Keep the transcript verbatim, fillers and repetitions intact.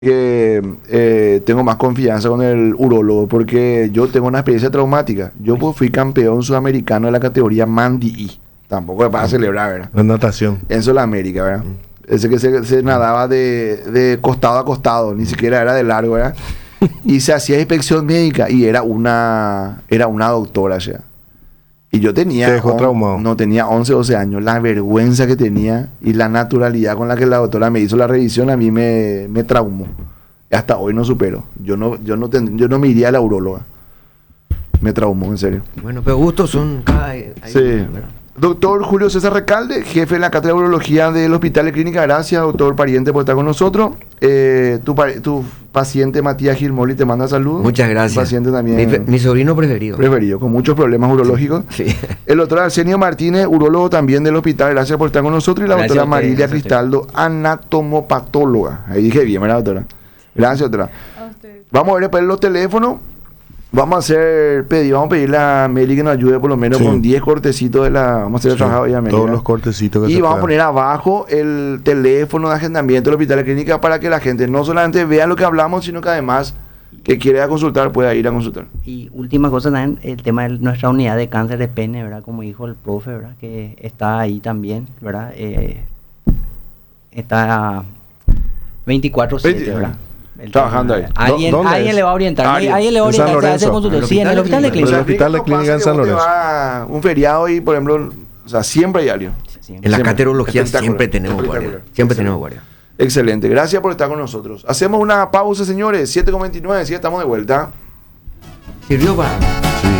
que eh, tengo más confianza con el urólogo porque yo tengo una experiencia traumática. Yo pues, fui campeón sudamericano de la categoría Mandy I. Tampoco es para celebrar, ¿verdad? En natación. En Sudamérica, ¿verdad? Mm. Ese que se, se nadaba de, de costado a costado, ni siquiera era de largo, ¿verdad? Y se hacía inspección médica y era una era una doctora, o sea. Y yo tenía... Te dejó traumado. No, tenía once, doce años. La vergüenza que tenía y la naturalidad con la que la doctora me hizo la revisión a mí me, me traumó. Hasta hoy no supero. Yo no, yo no, tend, yo no me iría a la uróloga. Me traumó, en serio. Bueno, pero gustos son cada... Hay, sí. ¿Verdad? Doctor Julio César Recalde, jefe de la Cátedra de Urología del Hospital de Clínica. Gracias, doctor Pariente, por estar con nosotros. Eh, tu, tu paciente Matías Gilmoli te manda saludos. Muchas gracias. Tu paciente también. Mi, mi sobrino preferido. Preferido, con muchos problemas urológicos. Sí. El doctor Arsenio Martínez, urólogo también del hospital. Gracias por estar con nosotros. Y la gracias doctora Marilia Cristaldo, anatomopatóloga. Ahí dije bien, ¿verdad, doctora? Gracias, doctora. Vamos a ver después los teléfonos. Vamos a hacer, pedir, vamos a pedirle a Meli que nos ayude por lo menos sí. con diez cortecitos de la... Vamos a hacer el sí, trabajo ya, Meli. Todos los cortecitos que Y se vamos puedan. a poner abajo el teléfono de agendamiento del Hospital de Clínica para que la gente no solamente vea lo que hablamos, sino que además que quiera consultar pueda ir a consultar. Y última cosa también, el tema de nuestra unidad de cáncer de pene, ¿verdad? Como dijo el profe, ¿verdad? Que está ahí también, ¿verdad? Eh, está veinticuatro siete, ¿verdad? Trabajando ahí. Alguien, alguien le va a orientar. Alguien, alguien le va a orientar. Se hace consultoría. Sí, en el hospital de clínica. En el hospital de clínica en San Lorenzo. Un feriado y, por ejemplo, o sea, siempre hay alguien. En la caterología siempre tenemos guardia. Siempre tenemos guardia. Excelente. Gracias por estar con nosotros. Hacemos una pausa, señores. siete con veintinueve. Sí, estamos de vuelta. Sirvió para...